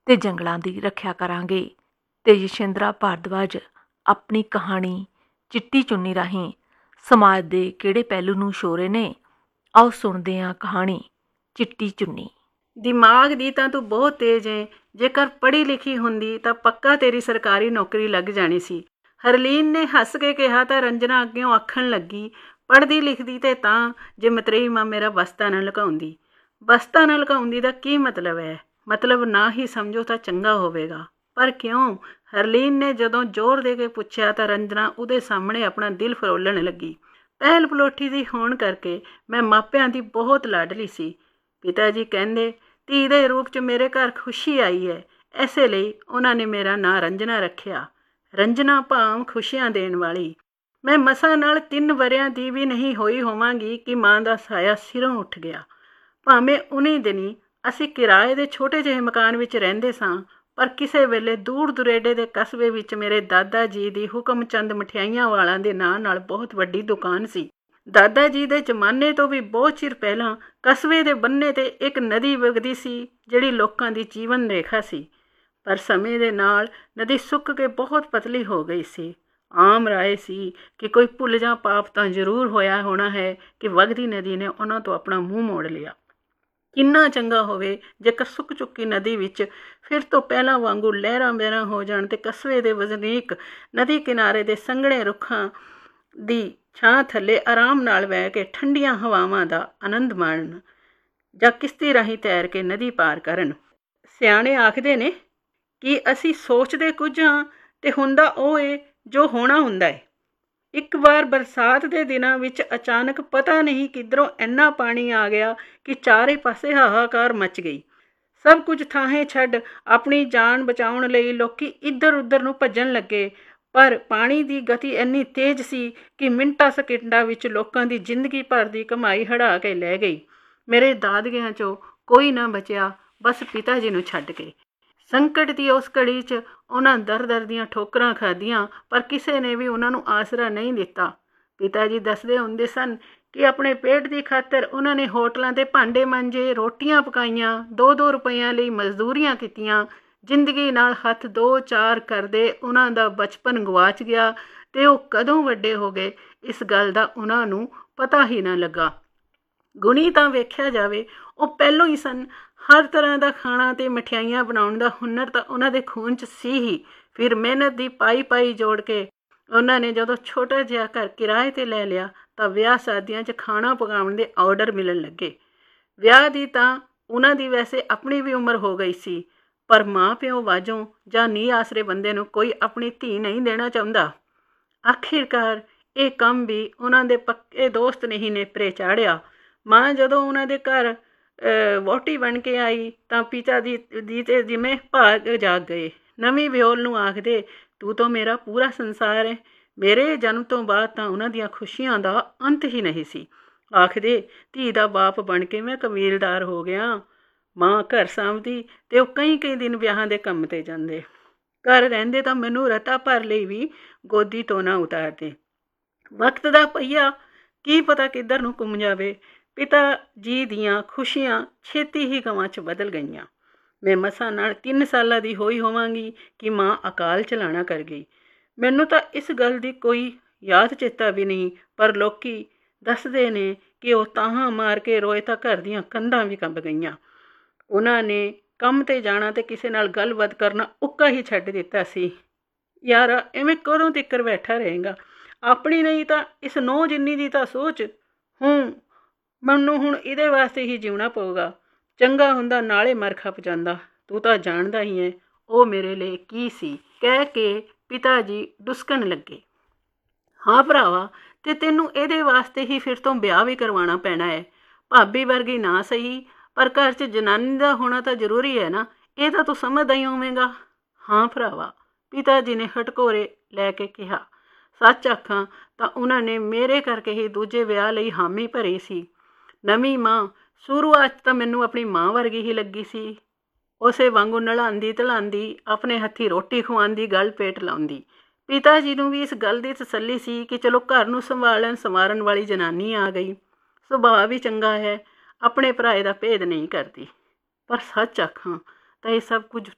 ਤੇ ਜੰਗਲਾਂ ਦੀ ਰੱਖਿਆ ਕਰਾਂਗੇ। ਤੇ ਯਸ਼ਿੰਦਰਾ ਭਾਰਦਵਾਜ ਆਪਣੀ ਕਹਾਣੀ ਚਿੱਟੀ ਚੁੰਨੀ ਰਾਹੀਂ ਸਮਾਜ ਦੇ ਕਿਹੜੇ ਪਹਿਲੂ ਨੂੰ ਛੋਰੇ ਨੇ, ਆਓ ਸੁਣਦੇ ਹਾਂ ਕਹਾਣੀ ਚਿੱਟੀ ਚੁੰਨੀ। ਦਿਮਾਗ ਦੀ ਤਾਂ ਤੂੰ ਬਹੁਤ ਤੇਜ਼ ਏ। ਜੇਕਰ ਪੜ੍ਹੀ ਲਿਖੀ ਹੁੰਦੀ ਤਾਂ ਪੱਕਾ ਤੇਰੀ ਸਰਕਾਰੀ ਨੌਕਰੀ ਲੱਗ ਜਾਣੀ ਸੀ। ਹਰਲੀਨ ਨੇ ਹੱਸ ਕੇ ਕਿਹਾ ਤਾਂ ਰੰਜਨਾ ਅੱਗਿਓਂ ਆਖਣ ਲੱਗੀ, ਪੜ੍ਹਦੀ ਲਿਖਦੀ ਤੇ ਤਾਂ ਜੇ ਮਤਰੇਈ ਮਾਂ ਮੇਰਾ ਬਸਤਾ ਨਾ ਲੁਕਾਉਂਦੀ। ਬਸਤਾ ਨਾ ਲੁਕਾਉਂਦੀ ਦਾ ਕੀ ਮਤਲਬ ਹੈ? ਮਤਲਬ ਨਾ ਹੀ ਸਮਝੋ ਤਾਂ ਚੰਗਾ ਹੋਵੇਗਾ। ਪਰ ਕਿਉਂ? ਹਰਲੀਨ ਨੇ ਜਦੋਂ ਜ਼ੋਰ ਦੇ ਕੇ ਪੁੱਛਿਆ ਤਾਂ ਰੰਜਨਾ ਉਹਦੇ ਸਾਹਮਣੇ ਆਪਣਾ ਦਿਲ ਫਰੋਲਣ ਲੱਗੀ। ਪਹਿਲ ਪਲੋਠੀ ਦੀ ਹੋਣ ਕਰਕੇ ਮੈਂ ਮਾਪਿਆਂ ਦੀ ਬਹੁਤ ਲਾਡਲੀ ਸੀ। ਪਿਤਾ ਜੀ ਕਹਿੰਦੇ ਧੀ ਦੇ ਰੂਪ 'ਚ ਮੇਰੇ ਘਰ ਖੁਸ਼ੀ ਆਈ ਹੈ, ਇਸੇ ਲਈ ਉਹਨਾਂ ਨੇ ਮੇਰਾ ਨਾਂ ਰੰਜਨਾ ਰੱਖਿਆ। ਰੰਜਨਾ ਭਾਵ ਖੁਸ਼ੀਆਂ ਦੇਣ ਵਾਲੀ। ਮੈਂ ਮਸਾਂ ਨਾਲ 3 ਵਰ੍ਹਿਆਂ ਦੀ ਵੀ ਨਹੀਂ ਹੋਈ ਹੋਵਾਂਗੀ ਕਿ ਮਾਂ ਦਾ ਸਾਇਆ ਸਿਰੋਂ ਉੱਠ ਗਿਆ। ਭਾਵੇਂ ਉਨੀ ਦਿਨੀ ਅਸੀਂ ਕਿਰਾਏ ਦੇ ਛੋਟੇ ਜਿਹੇ ਮਕਾਨ ਵਿੱਚ ਰਹਿੰਦੇ ਸਾਂ, ਪਰ ਕਿਸੇ ਵੇਲੇ ਦੂਰ ਦੁਰੇਡੇ ਦੇ ਕਸਬੇ ਵਿੱਚ ਮੇਰੇ ਦਾਦਾ ਜੀ ਦੀ ਹੁਕਮ ਚੰਦ ਮਠਿਆਈਆਂ ਵਾਲਿਆਂ ਦੇ ਨਾਂ ਨਾਲ ਬਹੁਤ ਵੱਡੀ ਦੁਕਾਨ ਸੀ। ਦਾਦਾ ਜੀ ਦੇ ਜ਼ਮਾਨੇ ਤੋਂ ਵੀ ਬਹੁਤ ਚਿਰ ਪਹਿਲਾਂ ਕਸਬੇ ਦੇ ਬੰਨੇ 'ਤੇ ਇੱਕ ਨਦੀ ਵਗਦੀ ਸੀ, ਜਿਹੜੀ ਲੋਕਾਂ ਦੀ ਜੀਵਨ ਰੇਖਾ ਸੀ। ਪਰ ਸਮੇਂ ਦੇ ਨਾਲ ਨਦੀ ਸੁੱਕ ਕੇ ਬਹੁਤ ਪਤਲੀ ਹੋ ਗਈ ਸੀ। ਆਮ ਰਾਏ ਸੀ ਕਿ ਕੋਈ ਭੁੱਲ ਜਾਂ ਪਾਪ ਤਾਂ ਜ਼ਰੂਰ ਹੋਇਆ ਹੋਣਾ ਹੈ ਕਿ ਵਗਦੀ ਨਦੀ ਨੇ ਉਹਨਾਂ ਤੋਂ ਆਪਣਾ ਮੂੰਹ ਮੋੜ ਲਿਆ। ਕਿੰਨਾ ਚੰਗਾ ਹੋਵੇ ਜੇਕਰ ਸੁੱਕ ਚੁੱਕੀ ਨਦੀ ਵਿੱਚ ਫਿਰ ਤੋਂ ਪਹਿਲਾਂ ਵਾਂਗੂ ਲਹਿਰਾਂ ਬਹਿਰਾਂ ਹੋ ਜਾਣ ਅਤੇ ਕਸਬੇ ਦੇ ਵਸਨੀਕ ਨਦੀ ਕਿਨਾਰੇ ਦੇ ਸੰਘਣੇ ਰੁੱਖਾਂ ਦੀ ਛਾਂ ਥੱਲੇ ਆਰਾਮ ਨਾਲ ਬਹਿ ਕੇ ਠੰਡੀਆਂ ਹਵਾਵਾਂ ਦਾ ਆਨੰਦ ਮਾਣਨ ਜਾਂ ਕਿਸ਼ਤੀ ਰਾਹੀਂ ਤੈਰ ਕੇ ਨਦੀ ਪਾਰ ਕਰਨ। ਸਿਆਣੇ ਆਖਦੇ ਨੇ ਕਿ ਅਸੀਂ ਸੋਚਦੇ ਕੁਝ ਹਾਂ ਅਤੇ ਹੁੰਦਾ ਉਹ ਏ ਜੋ ਹੋਣਾ ਹੁੰਦਾ ਹੈ। ਇੱਕ ਵਾਰ ਬਰਸਾਤ ਦੇ ਦਿਨਾਂ ਵਿੱਚ ਅਚਾਨਕ ਪਤਾ ਨਹੀਂ ਕਿੱਧਰੋਂ ਇੰਨਾ ਪਾਣੀ ਆ ਗਿਆ ਕਿ ਚਾਰੇ ਪਾਸੇ ਹਾਹਾਕਾਰ ਮਚ ਗਈ। ਸਭ ਕੁਝ ਥਾਂਹੇ ਛੱਡ ਆਪਣੀ ਜਾਨ ਬਚਾਉਣ ਲਈ ਲੋਕੀ ਇੱਧਰ ਉੱਧਰ ਨੂੰ ਭੱਜਣ ਲੱਗੇ। ਪਰ ਪਾਣੀ ਦੀ ਗਤੀ ਇੰਨੀ ਤੇਜ਼ ਸੀ ਕਿ ਮਿੰਟਾਂ ਸਕਿੰਟਾਂ ਵਿੱਚ ਲੋਕਾਂ ਦੀ ਜ਼ਿੰਦਗੀ ਭਰ ਦੀ ਕਮਾਈ ਹੜਾ ਕੇ ਲੈ ਗਈ। ਮੇਰੇ ਦਾਦਕਿਆਂ 'ਚੋਂ ਕੋਈ ਨਾ ਬਚਿਆ, ਬਸ ਪਿਤਾ ਜੀ ਨੂੰ ਛੱਡ ਕੇ। ਸੰਕਟ ਦੀ ਉਸ ਘੜੀ 'ਚ ਉਹਨਾਂ ਦਰ ਦੀਆਂ ਠੋਕਰਾਂ ਖਾਧੀਆਂ, ਪਰ ਕਿਸੇ ਨੇ ਵੀ ਉਹਨਾਂ ਨੂੰ ਆਸਰਾ ਨਹੀਂ ਦਿੱਤਾ। ਪਿਤਾ ਜੀ ਦੱਸਦੇ ਹੁੰਦੇ ਸਨ ਕਿ ਆਪਣੇ ਪੇਟ ਦੀ ਖਾਤਰ ਉਹਨਾਂ ਨੇ ਹੋਟਲਾਂ 'ਤੇ ਭਾਂਡੇ ਮਾਂਜੇ, ਰੋਟੀਆਂ ਪਕਾਈਆਂ, 2-2 ਰੁਪਈਆਂ ਲਈ ਮਜ਼ਦੂਰੀਆਂ ਕੀਤੀਆਂ। ਜ਼ਿੰਦਗੀ ਨਾਲ ਹੱਥ 2-4 ਕਰਦੇ ਉਹਨਾਂ ਦਾ ਬਚਪਨ ਗੁਆਚ ਗਿਆ ਅਤੇ ਉਹ ਕਦੋਂ ਵੱਡੇ ਹੋ ਗਏ ਇਸ ਗੱਲ ਦਾ ਉਹਨਾਂ ਨੂੰ ਪਤਾ ਹੀ ਨਾ ਲੱਗਾ। ਗੁਣੀ ਤਾਂ ਵੇਖਿਆ ਜਾਵੇ ਉਹ ਪਹਿਲੋਂ ਹੀ ਸਨ। ਹਰ ਤਰ੍ਹਾਂ ਦਾ ਖਾਣਾ ਅਤੇ ਮਠਿਆਈਆਂ ਬਣਾਉਣ ਦਾ ਹੁਨਰ ਤਾਂ ਉਹਨਾਂ ਦੇ ਖੂਨ 'ਚ ਸੀ ਹੀ। ਫਿਰ ਮਿਹਨਤ ਦੀ ਪਾਈ ਜੋੜ ਕੇ ਉਹਨਾਂ ਨੇ ਜਦੋਂ ਛੋਟਾ ਜਿਹਾ ਘਰ ਕਿਰਾਏ 'ਤੇ ਲੈ ਲਿਆ ਤਾਂ ਵਿਆਹ ਸ਼ਾਦੀਆਂ 'ਚ ਖਾਣਾ ਪਕਾਉਣ ਦੇ ਆਰਡਰ ਮਿਲਣ ਲੱਗੇ। ਵਿਆਹ ਦੀ ਤਾਂ ਉਹਨਾਂ ਦੀ ਵੈਸੇ ਆਪਣੀ ਵੀ ਉਮਰ ਹੋ ਗਈ ਸੀ, ਪਰ ਮਾਂ ਪਿਓ ਵਾਜੋਂ ਜਾਂ ਨੀਂਹ ਆਸਰੇ ਬੰਦੇ ਨੂੰ ਕੋਈ ਆਪਣੀ ਧੀ ਨਹੀਂ ਦੇਣਾ ਚਾਹੁੰਦਾ। ਆਖਿਰਕਾਰ ਇਹ ਕੰਮ ਵੀ ਉਹਨਾਂ ਦੇ ਪੱਕੇ ਦੋਸਤ ਨੇ ਹੀ ਨੇਪਰੇ ਚਾੜ੍ਹਿਆ। ਮਾਂ ਜਦੋਂ ਉਹਨਾਂ ਦੇ ਘਰ ਵਹੁਟੀ ਬਣ ਕੇ ਆਈ ਤਾਂ ਪਿਤਾ ਦੀ ਤੇ ਜਿਵੇਂ ਭਾਗ ਜਾਗ ਗਏ। ਨਵੀਂ ਵਿਓਲ ਨੂੰ ਆਖਦੇ, ਤੂੰ ਤਾਂ ਮੇਰਾ ਪੂਰਾ ਸੰਸਾਰ ਹੈ। ਮੇਰੇ ਜਨਮ ਤੋਂ ਬਾਅਦ ਤਾਂ ਉਹਨਾਂ ਦੀਆਂ ਖੁਸ਼ੀਆਂ ਦਾ ਅੰਤ ਹੀ ਨਹੀਂ ਸੀ। ਆਖਦੇ, ਧੀ ਦਾ ਬਾਪ ਬਣ ਕੇ ਮੈਂ ਕਬੀਲਦਾਰ ਹੋ ਗਿਆ। ਮਾਂ ਘਰ ਸਾਂਭਦੀ ਅਤੇ ਉਹ ਕਈ ਦਿਨ ਵਿਆਹਾਂ ਦੇ ਕੰਮ 'ਤੇ ਜਾਂਦੇ। ਘਰ ਰਹਿੰਦੇ ਤਾਂ ਮੈਨੂੰ ਰਤਾ ਭਰ ਲਈ ਵੀ ਗੋਦੀ ਤੋਂ ਨਾ ਉਤਾਰਦੇ। ਵਕਤ ਦਾ ਪਹੀਆ ਕੀ ਪਤਾ ਕਿੱਧਰ ਨੂੰ ਘੁੰਮ ਜਾਵੇ। ਪਿਤਾ ਜੀ ਦੀਆਂ ਖੁਸ਼ੀਆਂ ਛੇਤੀ ਹੀ ਗਵਾਂ 'ਚ ਬਦਲ ਗਈਆਂ। ਮੈਂ ਮਸਾਂ ਨਾਲ 3 ਸਾਲਾਂ ਦੀ ਹੋਈ ਹੋਵਾਂਗੀ ਕਿ ਮਾਂ ਅਕਾਲ ਚਲਾਣਾ ਕਰ ਗਈ। ਮੈਨੂੰ ਤਾਂ ਇਸ ਗੱਲ ਦੀ ਕੋਈ ਯਾਦ ਚੇਤਾ ਵੀ ਨਹੀਂ, ਪਰ ਲੋਕੀ ਦੱਸਦੇ ਨੇ ਕਿ ਉਹ ਤਾਹਾਂ ਮਾਰ ਕੇ ਰੋਏ ਤਾਂ ਘਰ ਦੀਆਂ ਕੰਧਾਂ ਵੀ ਕੰਬ ਗਈਆਂ। ਉਹਨਾਂ ਨੇ ਕੰਮ 'ਤੇ ਜਾਣਾ ਅਤੇ ਕਿਸੇ ਨਾਲ ਗੱਲਬਾਤ ਕਰਨਾ ਉੱਕਾ ਹੀ ਛੱਡ ਦਿੱਤਾ ਸੀ। ਯਾਰਾ ਐਵੇਂ ਕਦੋਂ ਤੀਕਰ ਬੈਠਾ ਰਹੇਗਾ? ਆਪਣੀ ਨਹੀਂ ਤਾਂ ਇਸ ਨੂੰਹ ਜਿੰਨੀ ਦੀ ਤਾਂ ਸੋਚ। ਮੈਨੂੰ ਹੁਣ ਇਹਦੇ ਵਾਸਤੇ ਹੀ ਜਿਉਣਾ ਪਊਗਾ। ਚੰਗਾ ਹੁੰਦਾ ਨਾਲੇ ਮਰ ਖਪ ਜਾਂਦਾ। ਤੂੰ ਤਾਂ ਜਾਣਦਾ ਹੀ ਹੈ ਉਹ ਮੇਰੇ ਲਈ ਕੀ ਸੀ। ਕਹਿ ਕੇ ਪਿਤਾ ਜੀ ਡੁਸਕਣ ਲੱਗੇ। ਹਾਂ ਭਰਾਵਾ, ਅਤੇ ਤੈਨੂੰ ਇਹਦੇ ਵਾਸਤੇ ਹੀ ਫਿਰ ਤੋਂ ਵਿਆਹ ਵੀ ਕਰਵਾਉਣਾ ਪੈਣਾ ਹੈ। ਭਾਬੀ ਵਰਗੀ ਨਾ ਸਹੀ, ਪਰ ਘਰ 'ਚ ਜਨਾਨੀ ਦਾ ਹੋਣਾ ਤਾਂ ਜ਼ਰੂਰੀ ਹੈ ਨਾ। ਇਹ ਤਾਂ ਤੂੰ ਸਮਝਦਾ ਹੀ ਹੋਵੇਂਗਾ। ਹਾਂ ਭਰਾਵਾ, ਪਿਤਾ ਜੀ ਨੇ ਹਟਕੋਰੇ ਲੈ ਕੇ ਕਿਹਾ। ਸੱਚ ਆਖਾਂ ਤਾਂ ਉਹਨਾਂ ਨੇ ਮੇਰੇ ਕਰਕੇ ਹੀ ਦੂਜੇ ਵਿਆਹ ਲਈ ਹਾਮੀ ਭਰੀ ਸੀ। ਨਵੀਂ ਮਾਂ ਸ਼ੁਰੂਆਤ ਤਾਂ ਮੈਨੂੰ ਆਪਣੀ ਮਾਂ ਵਰਗੀ ਹੀ ਲੱਗੀ ਸੀ। ਉਸੇ ਵਾਂਗੂ ਨਲਾਉਂਦੀ ਧਲਾਉਂਦੀ, ਆਪਣੇ ਹੱਥੀਂ ਰੋਟੀ ਖਵਾਉਂਦੀ, ਗਲ ਪੇਟ ਲਾਉਂਦੀ। ਪਿਤਾ ਜੀ ਨੂੰ ਵੀ ਇਸ ਗੱਲ ਦੀ ਤਸੱਲੀ ਸੀ ਕਿ ਚਲੋ ਘਰ ਨੂੰ ਸੰਭਾਲਣ ਸੰਵਾਰਨ ਵਾਲੀ ਜਨਾਨੀ ਆ ਗਈ। ਸੁਭਾਅ ਵੀ ਚੰਗਾ ਹੈ, ਆਪਣੇ ਭਰਾਏ ਦਾ ਭੇਦ ਨਹੀਂ ਕਰਦੀ। ਪਰ ਸੱਚ ਆਖਾਂ ਤਾਂ ਇਹ ਸਭ ਕੁਝ